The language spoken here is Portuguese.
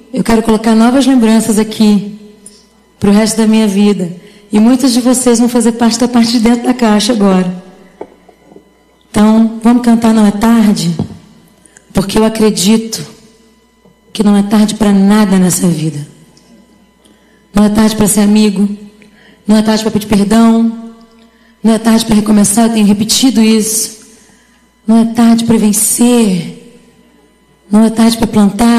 eu quero colocar novas lembranças aqui para o resto da minha vida. E muitos de vocês vão fazer parte da parte de dentro da caixa agora. Então, vamos cantar Não é Tarde? Porque eu acredito que não é tarde para nada nessa vida. Não é tarde para ser amigo. Não é tarde para pedir perdão. Não é tarde para recomeçar, eu tenho repetido isso. Não é tarde para vencer. Não é tarde para plantar.